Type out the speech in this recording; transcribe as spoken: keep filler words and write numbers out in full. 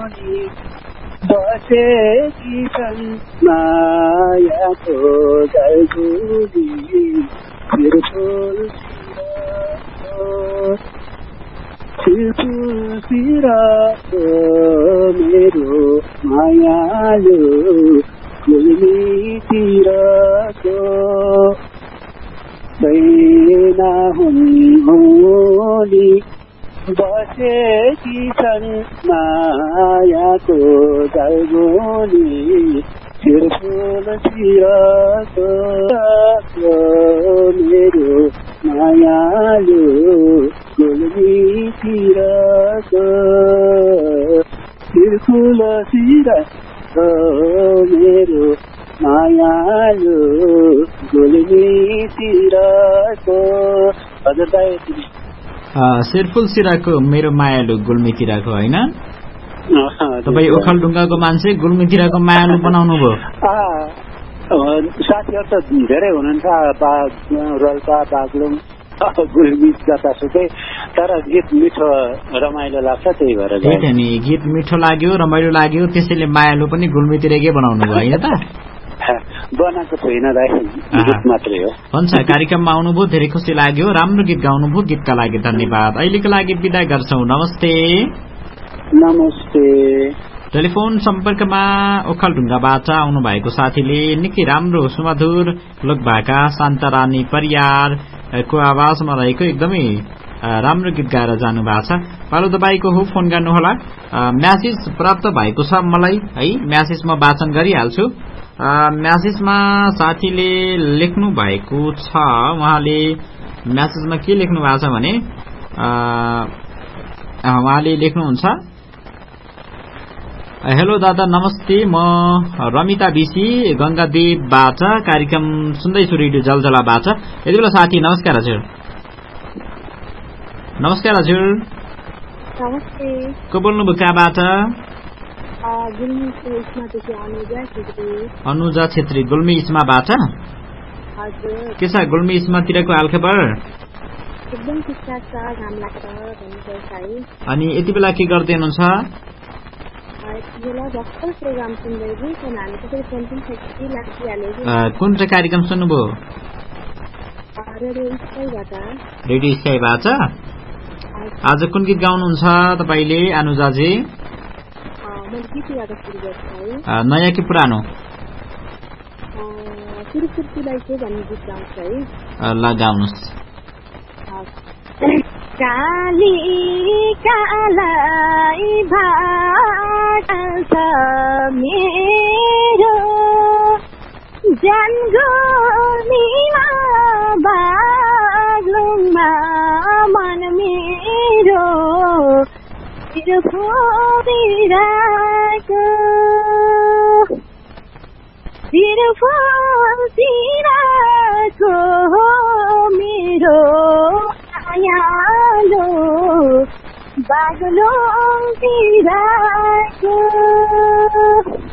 गल्गुली बसेकी छन् मायाको गल्गुली छिरफुलतिरको मेरो मायालु गुल्मीतिरको छैना हुन् बसेकी छन् मायाको गल्गुली छिरफुलतिरको मेरो मायालु गुल्मीतिरको छिरफुलतिरको मेरो मायालु गुल्मीतिरको। हजुर दाइ शिरफुल सिराको मेरो मायालु गुल्मीतिरको होइन? तपाईँ ओखलढुङ्गाको मान्छे गुल्मीतिरको मायालु बनाउनु भयो? साथीहरू त धेरै हुनुहुन्छ, रोल्पा बागलुङ गुल्मी जतासुकै, तर गीत मिठो रमाइलो लाग्छ त्यही भएर नि गीत मिठो लाग्यो रमाइलो लाग्यो त्यसैले मायालु पनि गुल्मीतिरकै बनाउनु भयो होइन त? बनाएको छैन दाइ, गीत मात्रै हो। हुन्छ, कार्यक्रममा आउनुभयो धेरै खुसी लाग्यो, राम्रो गीत गाउनुभयो, गीतका लागि धन्यवाद। अहिलेको लागि बिदा गर्छौं, नमस्ते। नमस्ते। टेलिफोन सम्पर्कमा ओखलढुङ्गाबाट आउनु भएको साथीले निकै राम्रो सुमधुर लोकभाका शान्तारानी परियारको आवाजमा रहेको एकदमै राम्रो गीत गाएर जानु भएको छ। पालो तपाईको हो, फोन गर्नुहोला। म्यासेज प्राप्त भएको छ मलाई है, म्यासेज म वाचन गरिहाल्छु। म्यासेजमा साथीले लेख्नु भएको छ, उहाँले म्यासेजमा के लेख्नु भएको छ भने उहाँले लेख्नुहुन्छ, हेलो दादा नमस्ते, म रमिता बिसी गंगादेवबाट कार्यक्रम सुन्दैछु रेडियो जलजलाबाट। यति बेला साथी नमस्कार हजुर। नमस्कार हजुर। नमस्ते। को बोल्नुभयो कहाँबाट? अनुजा छेत्री गुल्मी इस्माबाट। के छ गुल्मी इस्मातिरको हालखबर? एकदम ठिकठाक छ, घाम लाग्छ भन्नुपर्छ है। अनि यति बेला के गर्दै हुनुहुन्छ? कुन चाहिँ कार्यक्रम सुन्नुभयो? रेडियो स्काईबाट। आज कुन गीत गाउनुहुन्छ तपाईले अनुजाजी? नयाँ कि पुरानो? ल गाउनुहोस्। काली कालाई भाष मेरो जन्गोलीमा बाग्लुङमा मन मेरो तिरफुलतिरको तिरफुलतिरको मेरो मायालु बाग्लुङतिरको